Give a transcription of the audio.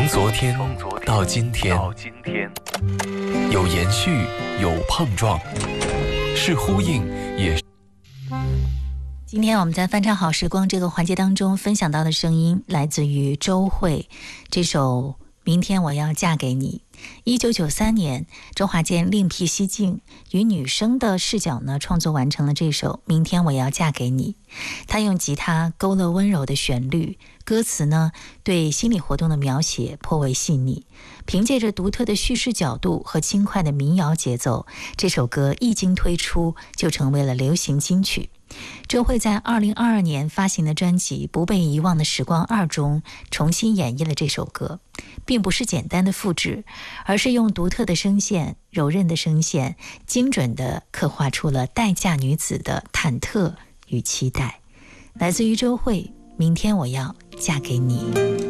从昨天到今天，有延续，有碰撞，是呼应，也是。 今天我们在翻唱好时光这个环节当中分享到的声音，来自于周蕙这首《明天我要嫁给你》。1993年，周华健另辟蹊径，以女生的视角呢创作完成了这首《明天我要嫁给你》。他用吉他勾勒温柔的旋律，歌词呢对心理活动的描写颇为细腻。凭借着独特的叙事角度和轻快的民谣节奏，这首歌一经推出就成为了流行金曲。周蕙在2022年发行的专辑《不被遗忘的时光2》中重新演绎了这首歌，并不是简单的复制，而是用独特的声线、柔韧的声线，精准地刻画出了待嫁女子的忐忑与期待。来自于周蕙，明天我要嫁给你。